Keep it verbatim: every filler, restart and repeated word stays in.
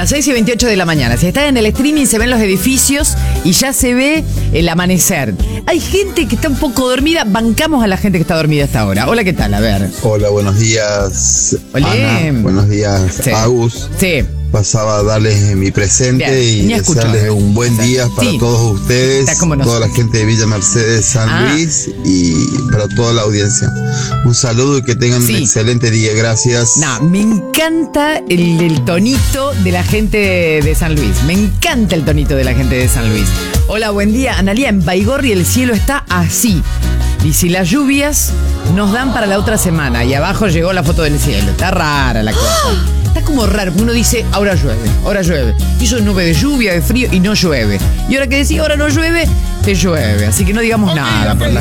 Las seis y veintiocho de la mañana. Si estás en el streaming se ven los edificios y ya se ve el amanecer. Hay gente que está un poco dormida. Bancamos a la gente que está dormida hasta ahora. Hola, ¿qué tal? A ver. Hola, buenos días. Hola. Ana, buenos días, Sí. Agus. Sí. Pasaba a darles mi presente Bien, ni y escucho. desearles un buen día para Sí. todos ustedes, Está como toda la nosotros. gente de Villa Mercedes, San Ah. Luis y para toda la audiencia. Un saludo y que tengan Sí. un excelente día. Gracias. No, me encanta el, el tonito de la gente de San Luis. Me encanta el tonito de la gente de San Luis. Hola, buen día. Analía, en Baigorri el cielo está así. Y si las lluvias nos dan para la otra semana. Y abajo llegó la foto del cielo. Está rara la cosa. Está como raro. Uno dice, ahora llueve, ahora llueve. Hizo nube de lluvia, de frío y no llueve. Y ahora que decía, ahora no llueve, te llueve. Así que no digamos nada por la